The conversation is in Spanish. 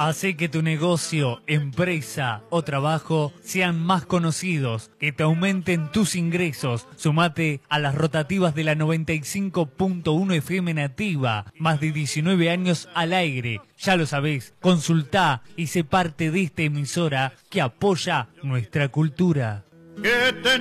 Hace que tu negocio, empresa o trabajo sean más conocidos, que te aumenten tus ingresos. Sumate a las rotativas de la 95.1 FM Nativa. Más de 19 años al aire. Ya lo sabés, consultá y sé parte de esta emisora que apoya nuestra cultura.